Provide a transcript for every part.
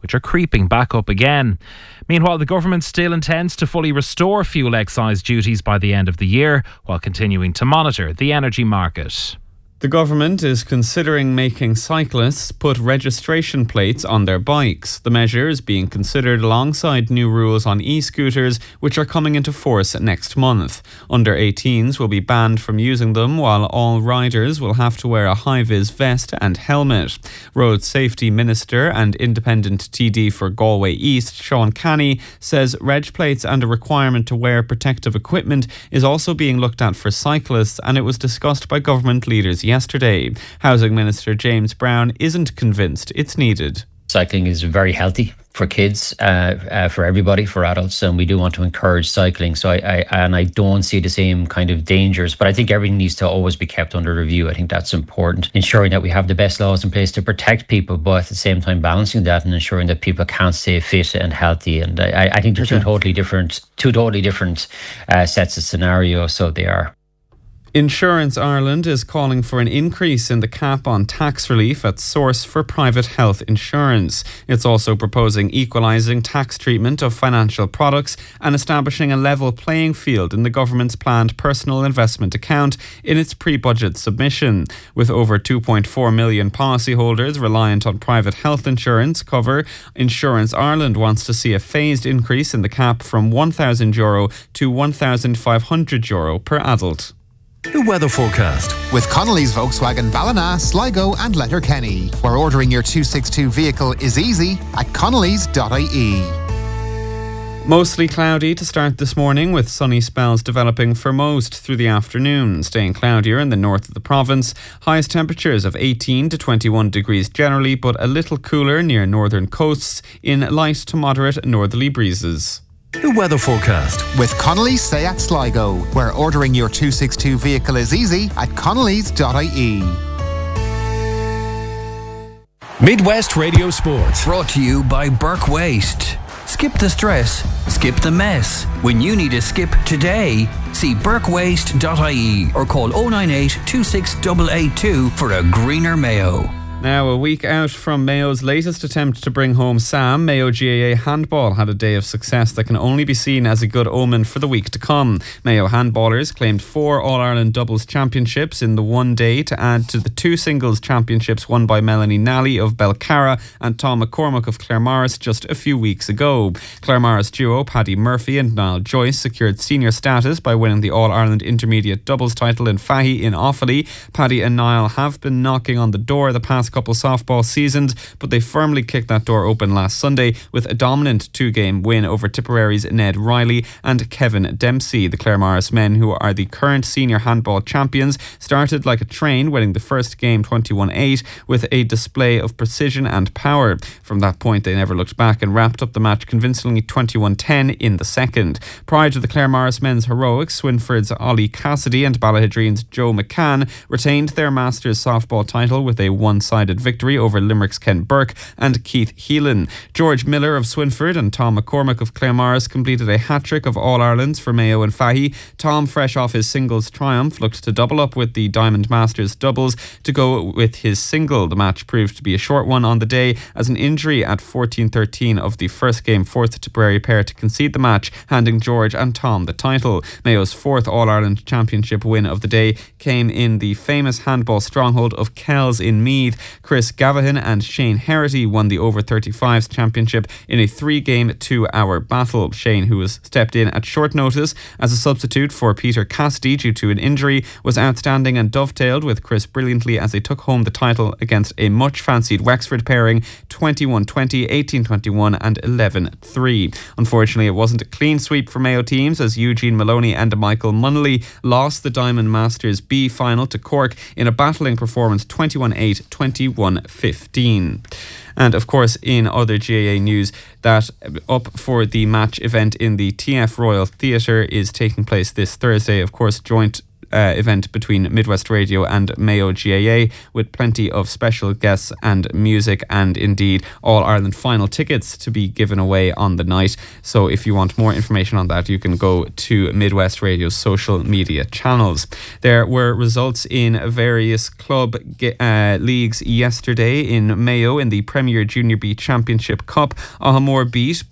which are creeping back up again. Meanwhile, the government still intends to fully restore fuel excise duties by the end of the year, while continuing to monitor the energy market. The government is considering making cyclists put registration plates on their bikes. The measure is being considered alongside new rules on e-scooters, which are coming into force next month. Under 18s will be banned from using them, while all riders will have to wear a high-vis vest and helmet. Road Safety Minister and Independent TD for Galway East, Sean Canny, says reg plates and a requirement to wear protective equipment is also being looked at for cyclists, and it was discussed by government leaders yesterday. Housing Minister James Brown isn't convinced it's needed. Cycling is very healthy for kids, for everybody, for adults, and we do want to encourage cycling. So I don't see the same kind of dangers, but I think everything needs to always be kept under review. I think that's important, ensuring that we have the best laws in place to protect people, but at the same time balancing that and ensuring that people can stay fit and healthy. And I think they're two totally different sets of scenarios. So they are. Insurance Ireland is calling for an increase in the cap on tax relief at source for private health insurance. It's also proposing equalising tax treatment of financial products and establishing a level playing field in the government's planned personal investment account in its pre-budget submission. With over 2.4 million policyholders reliant on private health insurance cover, Insurance Ireland wants to see a phased increase in the cap from €1,000 to €1,500 per adult. The weather forecast with Connolly's Volkswagen Ballina, Sligo and Letterkenny, where ordering your 262 vehicle is easy at connellys.ie. Mostly cloudy to start this morning, with sunny spells developing for most through the afternoon, staying cloudier in the north of the province. Highest temperatures of 18 to 21 degrees generally, but a little cooler near northern coasts in light to moderate northerly breezes. The weather forecast with Connolly's Seat Sligo, where ordering your 262 vehicle is easy at connellys.ie. Midwest Radio Sports, brought to you by Burke Waste. Skip the stress, skip the mess. When you need a skip today, see burkewaste.ie or call 098 26882 for a greener Mayo. Now, a week out from Mayo's latest attempt to bring home Sam, Mayo GAA handball had a day of success that can only be seen as a good omen for the week to come. Mayo handballers claimed 4 All-Ireland doubles championships in the one day to add to the 2 singles championships won by Melanie Nally of Belcarra and Tom McCormack of Claremorris just a few weeks ago. Claremorris duo Paddy Murphy and Niall Joyce secured senior status by winning the All-Ireland intermediate doubles title in Fahy in Offaly. Paddy and Niall have been knocking on the door the past couple softball seasons, but they firmly kicked that door open last Sunday with a dominant 2-game win over Tipperary's Ned Riley and Kevin Dempsey. The Claremorris men, who are the current senior handball champions, started like a train, winning the first game 21-8 with a display of precision and power. From that point, they never looked back and wrapped up the match convincingly 21-10 in the second. Prior to the Claremorris men's heroics, Swinford's Ollie Cassidy and Ballahidrian's Joe McCann retained their Masters softball title with a one-sided victory over Limerick's Ken Burke and Keith Heelan. George Miller of Swinford and Tom McCormack of Claremorris completed a hat-trick of All-Irelands for Mayo and Fahy. Tom, fresh off his singles triumph, looked to double up with the Diamond Masters doubles to go with his single. The match proved to be a short one on the day, as an injury at 14-13 of the first game forced Tipperary pair to concede the match, handing George and Tom the title. Mayo's 4th All-Ireland Championship win of the day came in the famous handball stronghold of Kells in Meath. Chris Gavahan and Shane Herity won the Over 35s Championship in a 3-game 2-hour battle. Shane, who was stepped in at short notice as a substitute for Peter Cassidy due to an injury, was outstanding and dovetailed with Chris brilliantly as they took home the title against a much fancied Wexford pairing 21-20, 18-21 and 11-3. Unfortunately, it wasn't a clean sweep for Mayo teams, as Eugene Maloney and Michael Munnelly lost the Diamond Masters B final to Cork in a battling performance 21-8, 21-15. And of course, in other GAA news, that up for the match event in the TF Royal Theatre is taking place this Thursday. Of course, joint event between Midwest Radio and Mayo GAA, with plenty of special guests and music, and indeed All-Ireland final tickets to be given away on the night. So if you want more information on that, you can go to Midwest Radio's social media channels. There were results in various club leagues yesterday in Mayo in the Premier Junior B Championship Cup. Ahamore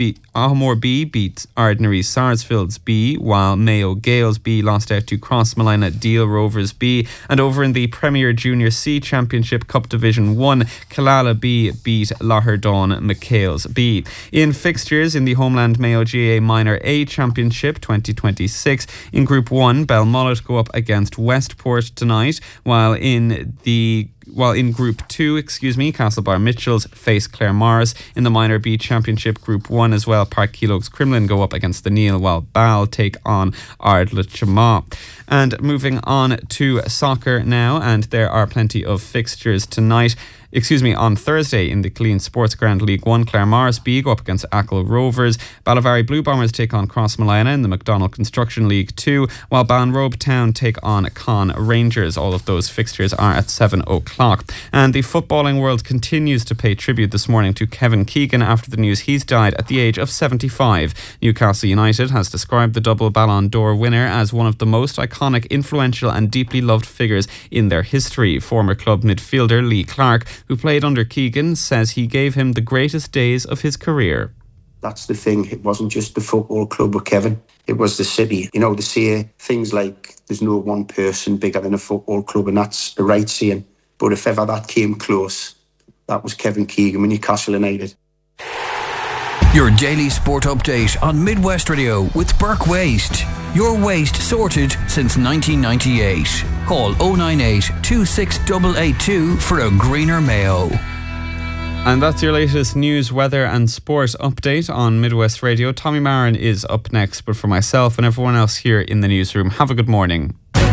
B beat Ardnary Sarsfields B, while Mayo Gales B lost out to Crossmolina Deal Rovers B. And over in the Premier Junior C Championship Cup Division 1, Killala B beat Laherdon McHale's B. In fixtures in the Homeland Mayo GAA Minor A Championship 2026, in Group 1, Belmullet go up against Westport tonight, while in Group 2, Castlebar Mitchells face Claremorris. In the Minor B Championship Group 1 as well, Park Keelogs Crumlin go up against the Neil, while Bal take on Ardla Chamaw. And moving on to soccer now, and there are plenty of fixtures tonight. On Thursday in the Clean Sports Ground League 1, Claremorris B go up against Achill Rovers. Ballivary Blue Bombers take on Crossmolina in the McDonald Construction League 2, while Ballinrobe Town take on Con Rangers. All of those fixtures are at 7 o'clock. And the footballing world continues to pay tribute this morning to Kevin Keegan after the news he's died at the age of 75. Newcastle United has described the double Ballon d'Or winner as one of the most iconic, influential and deeply loved figures in their history. Former club midfielder Lee Clark, who played under Keegan, says he gave him the greatest days of his career. That's the thing. It wasn't just the football club with Kevin. It was the city. You know, they say things like there's no one person bigger than a football club, and that's the right saying. But if ever that came close, that was Kevin Keegan with Newcastle United. Your daily sport update on Midwest Radio with Burke Waste. Your waste sorted since 1998. Call 098 26882 for a greener Mayo. And that's your latest news, weather and sport update on Midwest Radio. Tommy Marin is up next, but for myself and everyone else here in the newsroom, have a good morning.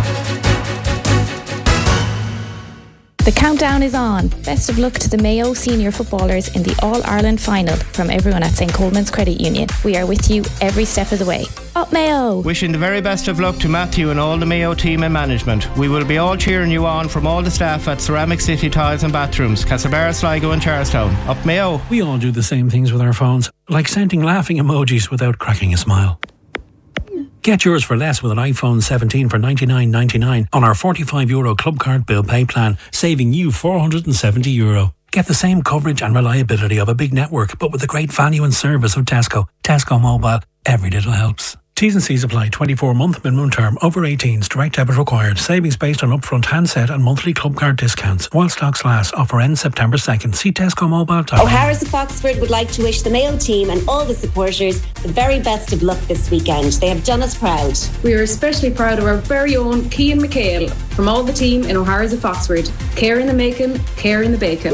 The countdown is on. Best of luck to the Mayo senior footballers in the All-Ireland final from everyone at St. Coleman's Credit Union. We are with you every step of the way. Up Mayo! Wishing the very best of luck to Matthew and all the Mayo team and management. We will be all cheering you on from all the staff at Ceramic City Tiles and Bathrooms, Castlebar, Sligo and Charlestown. Up Mayo! We all do the same things with our phones, like sending laughing emojis without cracking a smile. Get yours for less with an iPhone 17 for €99.99 on our €45 Club Card Bill Pay plan, saving you €470. Get the same coverage and reliability of a big network, but with the great value and service of Tesco. Tesco Mobile. Every little helps. T's and C's apply. 24-month minimum term. Over 18s. Direct debit required. Savings based on upfront handset and monthly club card discounts. While stocks last. Offer ends September 2nd. See TescoMobile.com. O'Hara's of Foxford would like to wish the Mayo team and all the supporters the very best of luck this weekend. They have done us proud. We are especially proud of our very own Cian McHale. From all the team in O'Hara's of Foxford. Care in the making, care in the bacon.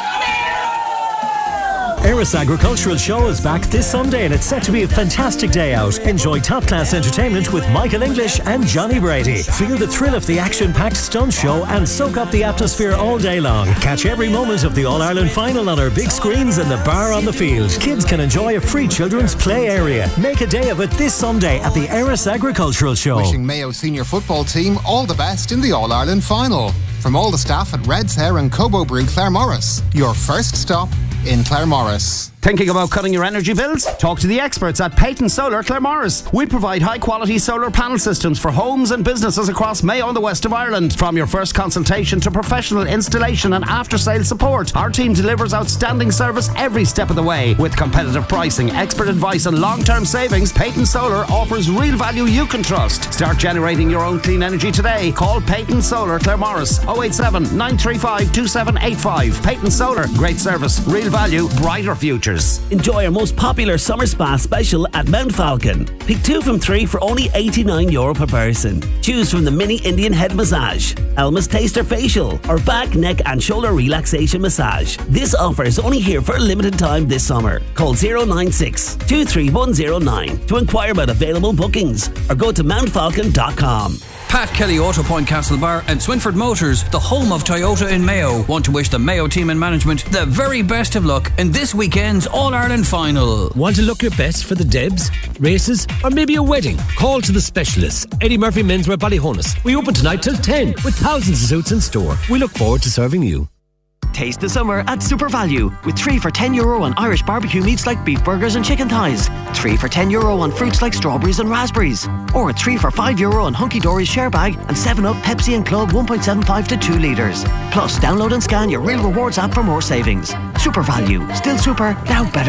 Eris Agricultural Show is back this Sunday and it's set to be a fantastic day out. Enjoy top-class entertainment with Michael English and Johnny Brady. Feel the thrill of the action-packed stunt show and soak up the atmosphere all day long. Catch every moment of the All-Ireland final on our big screens in the bar on the field. Kids can enjoy a free children's play area. Make a day of it this Sunday at the Eris Agricultural Show. Wishing Mayo senior football team all the best in the All-Ireland final. From all the staff at Red's Hair and Cobo Brew Claremorris, your first stop in Claremorris. Thinking about cutting your energy bills? Talk to the experts at Peyton Solar Claremorris. We provide high-quality solar panel systems for homes and businesses across Mayo and the west of Ireland. From your first consultation to professional installation and after-sales support, our team delivers outstanding service every step of the way. With competitive pricing, expert advice and long-term savings, Peyton Solar offers real value you can trust. Start generating your own clean energy today. Call Peyton Solar Claremorris 087 935 2785. Peyton Solar, great service, real value, brighter future. Enjoy our most popular summer spa special at Mount Falcon. Pick 2 from 3 for only €89 per person. Choose from the mini Indian head massage, Elma's Taster facial, or back, neck and shoulder relaxation massage. This offer is only here for a limited time this summer. Call 096 23109 to inquire about available bookings or go to mountfalcon.com. Pat Kelly Auto Point Castlebar and Swinford Motors, the home of Toyota in Mayo, want to wish the Mayo team and management the very best of luck in this weekend's All-Ireland final. Want to look your best for the Debs, races, or maybe a wedding? Call to the specialists. Eddie Murphy Menswear Ballyhonus. We open tonight till 10 with thousands of suits in store. We look forward to serving you. Taste the summer at Super Value with 3 for €10 on Irish barbecue meats like beef burgers and chicken thighs, 3 for €10 on fruits like strawberries and raspberries, or 3 for €5 on Hunky Dory's share bag and 7-Up, Pepsi and Club 1.75 to 2 litres. Plus, download and scan your Real Rewards app for more savings. Super Value. Still super, now better.